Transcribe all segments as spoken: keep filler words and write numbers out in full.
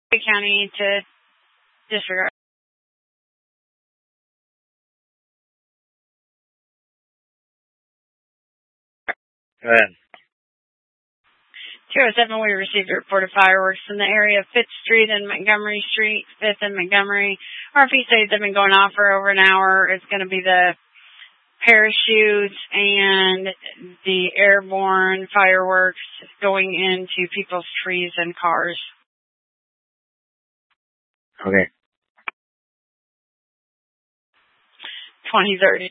County to disregard. Go ahead. two oh seven, we received a report of fireworks in the area of fifth Street and Montgomery Street, fifth and Montgomery. R F E says they've been going off for over an hour. It's going to be the parachutes and the airborne fireworks going into people's trees and cars. Okay. twenty thirty.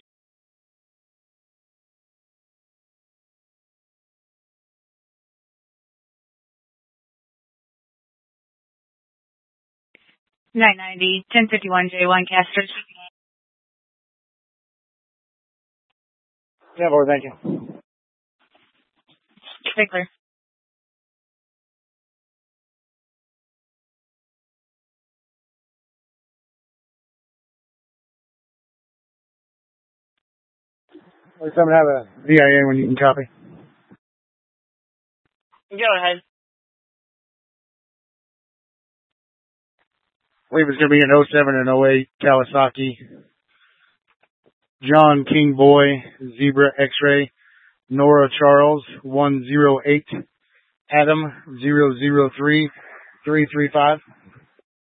nine ninety, ten fifty-one J one, Castro. Yeah, board, thank you. Stay clear. Or someone have a V I A when you can copy. Go ahead. I believe it's going to be an oh seven and oh eight Kawasaki. John King Boy, Zebra X-Ray. Nora Charles, one oh eight. Adam, zero zero three, three three five.